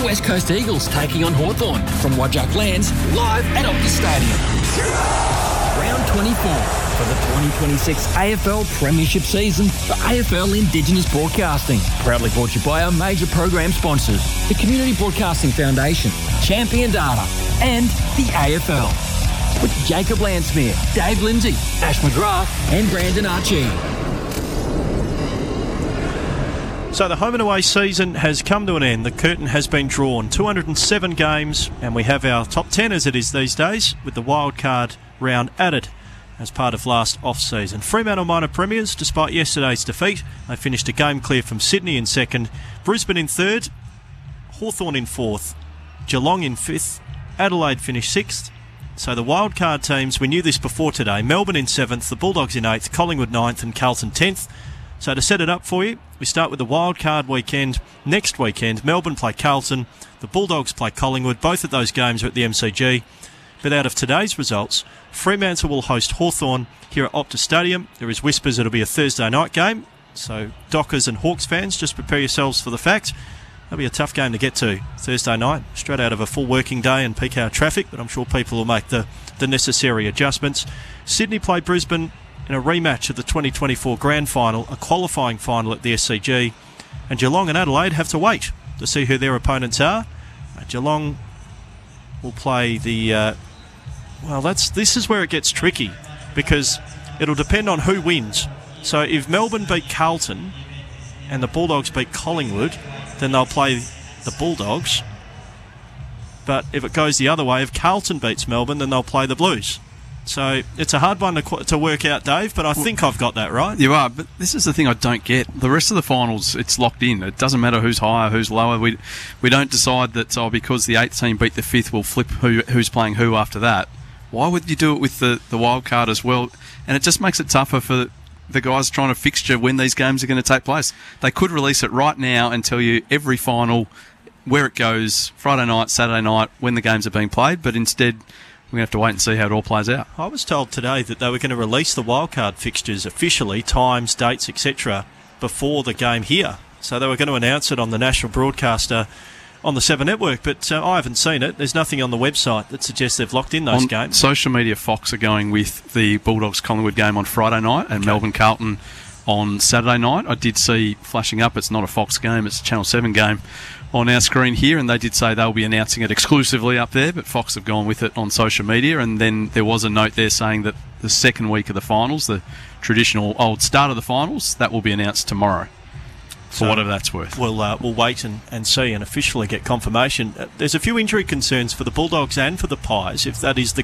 the West Coast Eagles taking on Hawthorn from Wajak Lands, live at Optus Stadium. Round 24 for the 2026 AFL Premiership season for AFL Indigenous Broadcasting. Proudly brought to you by our major program sponsors, the Community Broadcasting Foundation, Champion Data, and the AFL. With Jacob Landsmere, Dave Lindsay, Ash McGrath, and Brandon Archie. So the home and away season has come to an end. The curtain has been drawn. 207 games, and we have our top 10 as it is these days, with the wildcard round added as part of last off-season. Fremantle minor premiers, despite yesterday's defeat. They finished a game clear from Sydney in second, Brisbane in third, Hawthorn in fourth, Geelong in fifth, Adelaide finished sixth. So the wildcard teams, we knew this before today, Melbourne in seventh, the Bulldogs in eighth, Collingwood ninth and Carlton 10th. So to set it up for you, we start with the wildcard weekend. Next weekend, Melbourne play Carlton, the Bulldogs play Collingwood. Both of those games are at the MCG. But out of today's results, Fremantle will host Hawthorn here at Optus Stadium. There is whispers it'll be a Thursday night game. So Dockers and Hawks fans, just prepare yourselves for the fact. That'll be a tough game to get to Thursday night, straight out of a full working day and peak hour traffic, but I'm sure people will make the necessary adjustments. Sydney play Brisbane in a rematch of the 2024 Grand Final, a qualifying final at the SCG, and Geelong and Adelaide have to wait to see who their opponents are. Geelong will play the... this is where it gets tricky, because it'll depend on who wins. So if Melbourne beat Carlton and the Bulldogs beat Collingwood, then they'll play the Bulldogs. But if it goes the other way, if Carlton beats Melbourne, then they'll play the Blues. So it's a hard one to work out, Dave, but I think I've got that right. You are, but this is the thing I don't get. The rest of the finals, it's locked in. It doesn't matter who's higher, who's lower. We don't decide that because the 8th team beat the 5th, we'll flip who's playing who after that. Why would you do it with the wild card as well? And it just makes it tougher for the guys trying to fixture when these games are going to take place. They could release it right now and tell you every final, where it goes, Friday night, Saturday night, when the games are being played, but instead we're going to have to wait and see how it all plays out. I was told today that they were going to release the wildcard fixtures officially, times, dates, etc., before the game here. So they were going to announce it on the national broadcaster on the 7 Network, but I haven't seen it. There's nothing on the website that suggests they've locked in those games. Social media, Fox are going with the Bulldogs-Collingwood game on Friday night and Melbourne-Carlton on Saturday night. I did see flashing up, it's not a Fox game, it's a Channel 7 game on our screen here, and they did say they'll be announcing it exclusively up there, but Fox have gone with it on social media. And then there was a note there saying that the second week of the finals, the traditional old start of the finals, that will be announced tomorrow, for whatever that's worth. We'll wait and see and officially get confirmation. There's a few injury concerns for the Bulldogs and for the Pies, if that is the